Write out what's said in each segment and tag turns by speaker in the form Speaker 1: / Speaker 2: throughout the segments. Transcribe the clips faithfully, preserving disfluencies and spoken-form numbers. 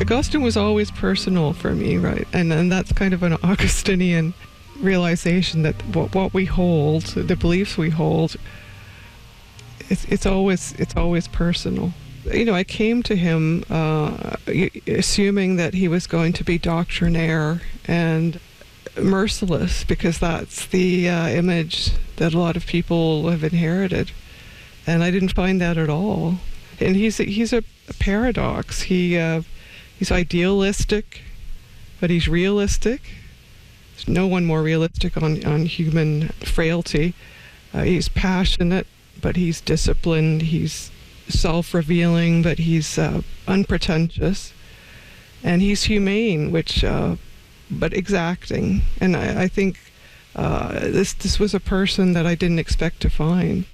Speaker 1: Augustine was always personal for me, right? And and that's kind of an Augustinian realization that what, what we hold, the beliefs we hold, it's it's always it's always personal. You know, I came to him uh, assuming that he was going to be doctrinaire and merciless, because that's the uh, image that a lot of people have inherited, and I didn't find that at all. And he's a, he's a, a paradox. He uh, he's idealistic, but he's realistic. There's no one more realistic on on human frailty. Uh, he's passionate, but he's disciplined. He's self-revealing, but he's uh, unpretentious, and he's humane, which. Uh, but exacting. And I, I think uh, this this was a person that I didn't expect to find.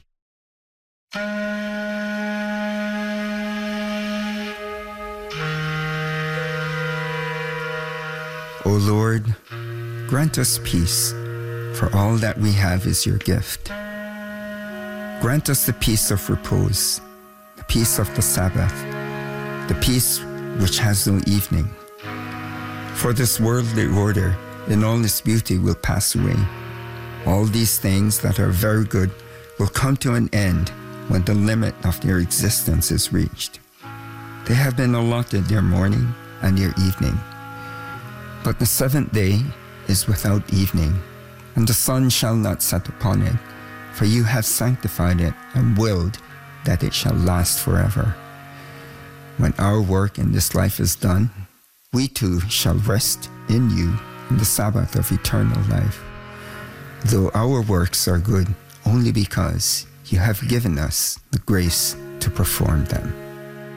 Speaker 2: O Lord, grant us peace, for all that we have is your gift. Grant us the peace of repose, the peace of the Sabbath, the peace which has no evening. For this worldly order in all its beauty will pass away. All these things that are very good will come to an end when the limit of their existence is reached. They have been allotted their morning and their evening. But the seventh day is without evening, and the sun shall not set upon it, for you have sanctified it and willed that it shall last forever. When our work in this life is done, we too shall rest in you in the Sabbath of eternal life, though our works are good only because you have given us the grace to perform them.